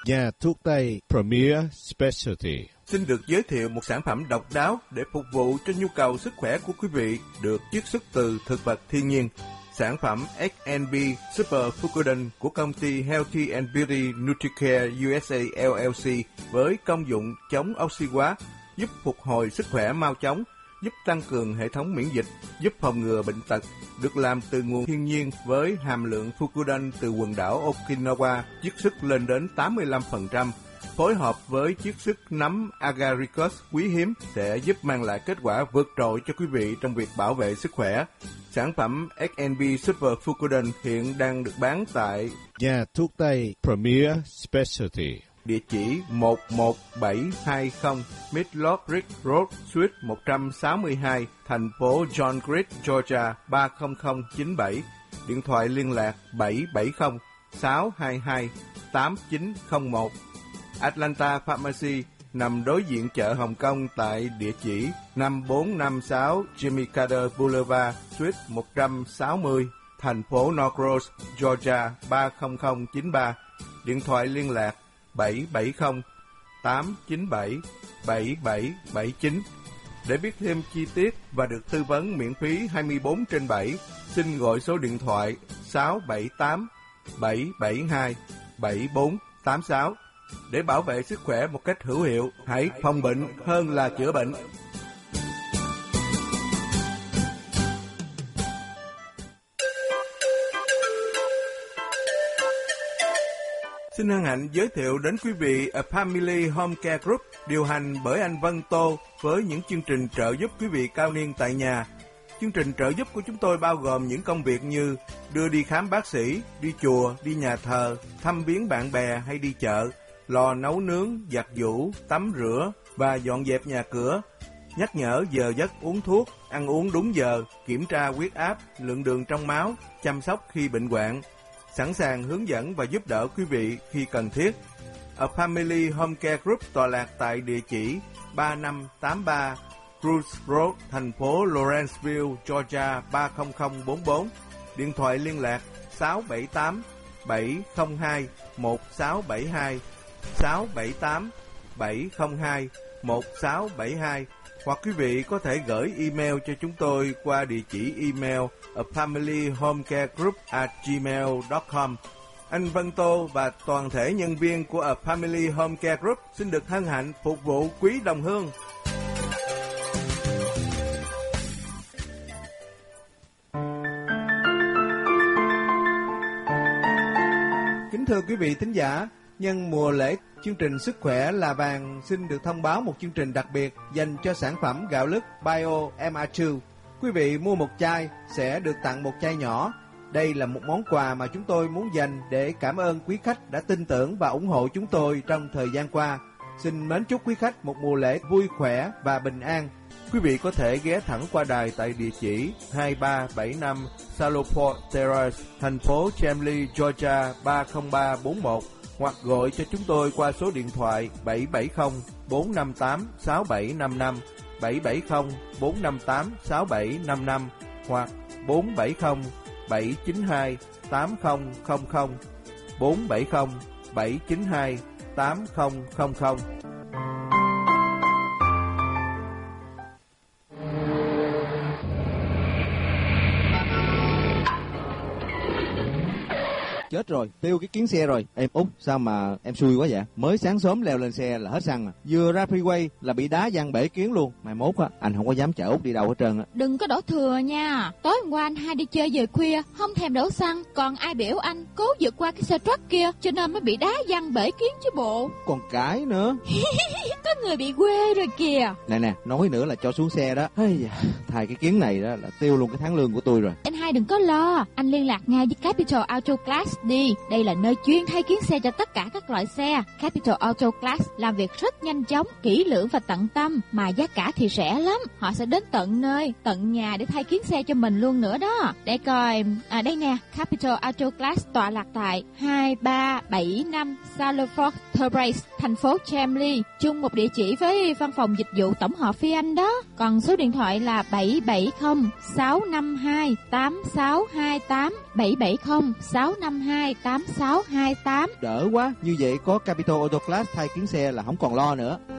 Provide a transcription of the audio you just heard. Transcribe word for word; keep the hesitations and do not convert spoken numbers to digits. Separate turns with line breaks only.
Nhà thuốc Tây Premier Specialty
xin được giới thiệu một sản phẩm độc đáo để phục vụ cho nhu cầu sức khỏe của quý vị, được chiết xuất từ thực vật thiên nhiên. Sản phẩm ích en bê Super Fucoden của công ty Healthy and Beauty Nutricare u ét a lờ lờ xê với công dụng chống oxy hóa, giúp phục hồi sức khỏe mau chóng, giúp tăng cường hệ thống miễn dịch, giúp phòng ngừa bệnh tật, được làm từ nguồn thiên nhiên với hàm lượng Fucoden từ quần đảo Okinawa, chiết xuất lên đến tám mươi lăm phần trăm. Phối hợp với chiết xuất nấm agaricus quý hiếm sẽ giúp mang lại kết quả vượt trội cho quý vị trong việc bảo vệ sức khỏe. Sản phẩm ích en bê Super Fucoden hiện đang được bán tại
Nhà thuốc Tây Premier Specialty.
Địa chỉ một một bảy hai không Midlock Ridge Road, Suite một trăm sáu mươi hai, thành phố John Grit, Georgia ba không không chín bảy. Điện thoại liên lạc bảy bảy không sáu hai hai tám chín không một. Atlanta Pharmacy nằm đối diện chợ Hồng Kông tại địa chỉ năm bốn năm sáu Jimmy Carter Boulevard, Suite một trăm sáu mươi, thành phố North Rose, Georgia ba không không chín ba. Điện thoại liên lạc bảy bảy không tám chín bảy bảy bảy bảy chín. Để biết thêm chi tiết và được tư vấn miễn phí hai mươi bốn trên bảy, xin gọi số điện thoại sáu bảy tám bảy bảy hai bảy bốn tám sáu. Để bảo vệ sức khỏe một cách hữu hiệu, hãy phòng bệnh hơn là chữa bệnh. Xin hân hạnh giới thiệu đến quý vị A Family Home Care Group, điều hành bởi anh Vân Tô với những chương trình trợ giúp quý vị cao niên tại nhà. Chương trình trợ giúp của chúng tôi bao gồm những công việc như đưa đi khám bác sĩ, đi chùa, đi nhà thờ, thăm viếng bạn bè hay đi chợ, lò nấu nướng, giặt giũ, tắm rửa và dọn dẹp nhà cửa, nhắc nhở giờ giấc uống thuốc, ăn uống đúng giờ, kiểm tra huyết áp, lượng đường trong máu, chăm sóc khi bệnh hoạn, sẵn sàng hướng dẫn và giúp đỡ quý vị khi cần thiết. A Family Home Care Group tọa lạc tại địa chỉ ba năm tám ba Cruise Road, thành phố Lawrenceville, Georgia ba không không bốn bốn. Điện thoại liên lạc sáu bảy tám bảy không hai một sáu bảy hai, sáu bảy tám bảy không hai một sáu bảy hai, hoặc quý vị có thể gửi email cho chúng tôi qua địa chỉ email a family home care group at gmail dot com. Anh Vân Tô và toàn thể nhân viên của A Family Home Care Group xin được hân hạnh phục vụ quý đồng hương. Kính thưa quý vị thính giả, nhân mùa lễ chương trình Sức khỏe là vàng xin được thông báo một chương trình đặc biệt dành cho sản phẩm gạo lứt Bio em a hai. Quý vị mua một chai sẽ được tặng một chai nhỏ. Đây là một món quà mà chúng tôi muốn dành để cảm ơn quý khách đã tin tưởng và ủng hộ chúng tôi trong thời gian qua. Xin mến chúc quý khách một mùa lễ vui khỏe và bình an. Quý vị có thể ghé thẳng qua đài tại địa chỉ hai ba bảy năm Saloport Terrace, thành phố Chemley, Georgia ba không ba bốn một, hoặc gọi cho chúng tôi qua số điện thoại bảy bảy không bốn năm tám sáu bảy năm năm, bảy bảy không bốn năm tám sáu bảy năm năm, hoặc bốn bảy không bảy chín hai tám không không không, bốn bảy không bảy chín hai tám không không không.
Chết rồi, tiêu cái kiến xe rồi. Em Út, sao mà em xui quá vậy? Mới sáng sớm leo lên xe là hết xăng à. Vừa ra freeway là bị đá văng bể kiến luôn. Mai mốt á, anh không có dám chở Út đi đâu hết trơn á.
Đừng có đổ thừa nha. Tối hôm qua anh hai đi chơi về khuya, không thèm đổ xăng. Còn ai biểu anh cố vượt qua cái xe truck kia, cho nên mới bị đá văng bể kiến chứ bộ.
Còn cãi nữa.
Có người bị quê rồi kìa.
Nè nè, nói nữa là cho xuống xe đó. Hey, thay cái kiến này đó là tiêu luôn cái tháng lương của tôi rồi.
Anh hai đừng có lo, anh liên lạc ngay với Capital Auto Class đi. Đây là nơi chuyên thay kiến xe cho tất cả các loại xe. Capital Auto Class làm việc rất nhanh chóng, kỹ lưỡng và tận tâm, mà giá cả thì rẻ lắm. Họ sẽ đến tận nơi, tận nhà để thay kiến xe cho mình luôn nữa đó. Để coi, à đây nè, Capital Auto Class tọa lạc tại hai ba bảy năm Salford Terrace, thành phố Chemley, chung một địa chỉ với văn phòng dịch vụ tổng hợp Phi Anh đó. Còn số điện thoại là bảy bảy không sáu năm hai tám tám sáu hai tám, bảy bảy không sáu năm hai tám sáu hai tám.
Đỡ quá, như vậy có Capital Auto Class thay kiến xe là không còn lo nữa.